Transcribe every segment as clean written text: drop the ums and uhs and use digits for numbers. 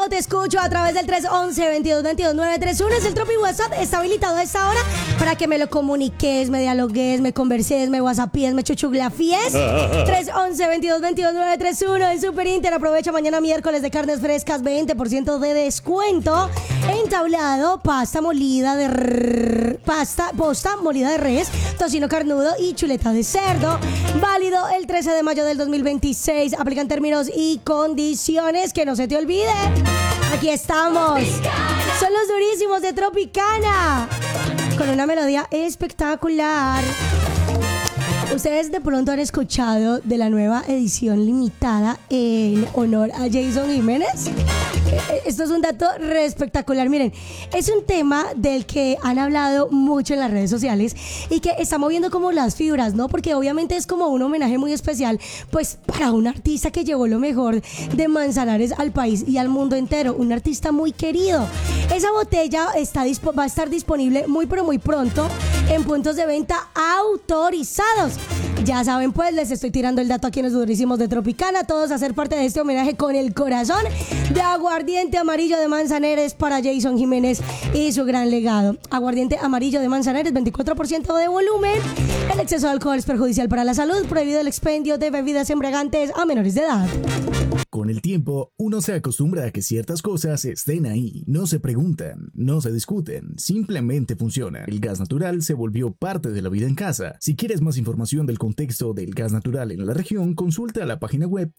te escucho a través del 311-2222-931. Es el Tropi WhatsApp. Está habilitado a esta hora para que me lo comuniques, me dialogues, me converses, me whatsappíes, me chuchuglafies. 311-2222-931. En Super Inter aprovecha mañana miércoles de carnes frescas, 20% de descuento. Entablado, pasta molida de posta molida de res, tocino carnudo y chuleta de cerdo. Válido el 13 de mayo del 2026. Aplican términos y condiciones. Que no se te olvide. Aquí estamos. Son los durísimos de Tropicana, con una melodía espectacular. Ustedes de pronto han escuchado de la nueva edición limitada en honor a Jason Jiménez. Esto es un dato re espectacular. Miren, es un tema del que han hablado mucho en las redes sociales y que está moviendo como las fibras, ¿no? Porque obviamente es como un homenaje muy especial, pues, para un artista que llevó lo mejor de Manzanares al país y al mundo entero. Un artista muy querido. Esa botella va a estar disponible muy pero muy pronto en puntos de venta autorizados. Ya saben, pues, les estoy tirando el dato aquí en los durísimos de Tropicana. Todos a ser parte de este homenaje con el corazón de aguardiente amarillo de Manzanares para Jason Jiménez y su gran legado. Aguardiente amarillo de Manzanares, 24% de volumen. El exceso de alcohol es perjudicial para la salud. Prohibido el expendio de bebidas embriagantes a menores de edad. Con el tiempo, uno se acostumbra a que ciertas cosas estén ahí. No se preguntan, no se discuten, simplemente funcionan. El gas natural se volvió parte de la vida en casa. Si quieres más información del contexto del gas natural en la región, consulta la página web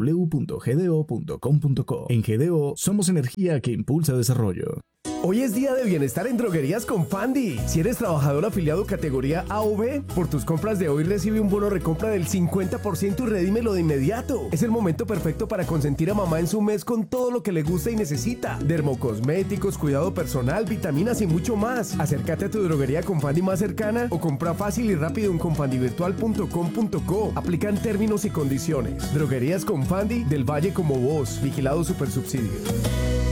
www.gdo.com.co. En GDO somos energía que impulsa desarrollo. Hoy es día de bienestar en droguerías con Fandi. Si eres trabajador afiliado categoría A o B, por tus compras de hoy recibe un bono recompra del 50% y redímelo de inmediato. Es el momento perfecto para consentir a mamá en su mes con todo lo que le gusta y necesita. Dermocosméticos, cuidado personal, vitaminas y mucho más. Acércate a tu droguería con Fandi más cercana o compra fácil y rápido en confandivirtual.com.co. Aplican términos y condiciones. Droguerías con Fandi del Valle como vos. Vigilado Supersubsidio.